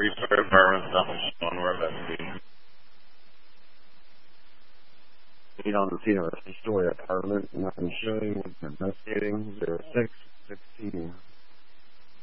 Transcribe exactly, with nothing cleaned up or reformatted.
three-story apartment, South Shone, we're investigating. Eight on the scene of a three-story apartment, nothing showing, investigating, zero six.